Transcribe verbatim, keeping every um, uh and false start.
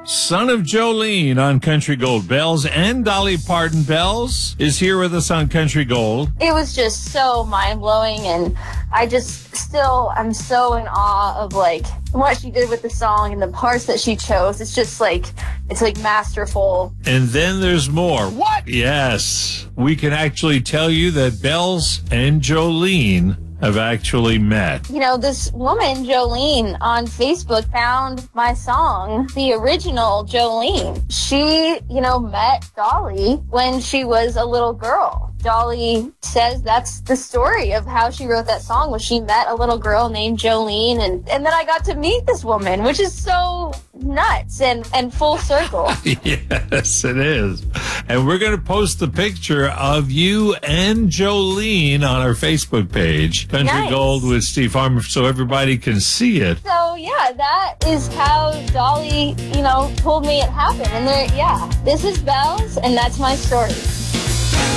Son of Jolene on Country Gold. Bells and Dolly Parton. Bells is here with us on Country Gold. It was just so mind-blowing, and I just still, I'm so in awe of, like, what she did with the song and the parts that she chose. It's just, like, it's, like, masterful. And then there's more. What? Yes. We can actually tell you that Bells and Jolene have actually met. You know, this woman, Jolene, on Facebook found my song, the original Jolene. She, you know, met Dolly when she was a little girl. Dolly says that's the story of how she wrote that song, was she met a little girl named Jolene, and, and then I got to meet this woman, which is so nuts and, and full circle. Yes, it is. And we're going to post the picture of you and Jolene on our Facebook page, Country Nice. Gold with Steve Harmon, so everybody can see it. So, yeah, that is how Dolly, you know, told me it happened. And there, yeah, this is Bells, and that's my story.